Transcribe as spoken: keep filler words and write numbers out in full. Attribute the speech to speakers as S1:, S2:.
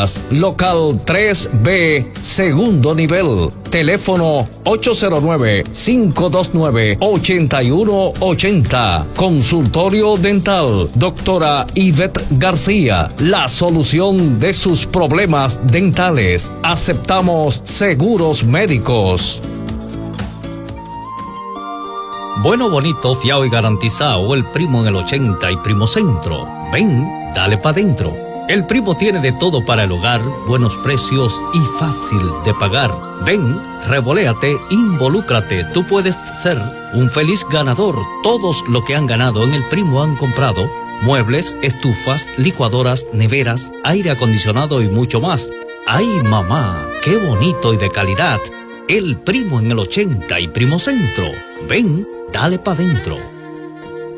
S1: Cañas, local tres B, segundo nivel. Teléfono ocho cero nueve, cinco dos nueve, ocho uno ocho cero. Consultorio dental, doctora Ivette García, la solución de sus problemas dentales. Aceptamos seguros médicos. Bueno, bonito, fiao y garantizado, el primo en el ochenta y Primo Centro. Ven, dale pa' dentro. El primo tiene de todo para el hogar, buenos precios y fácil de pagar. Ven, revoléate, involúcrate, tú puedes ser un feliz ganador. Todos lo que han ganado en el primo han comprado muebles, estufas, licuadoras, neveras, aire acondicionado y mucho más. ¡Ay, mamá! ¡Qué bonito y de calidad! El primo en el ochenta y Primo Centro. Ven, dale pa' dentro.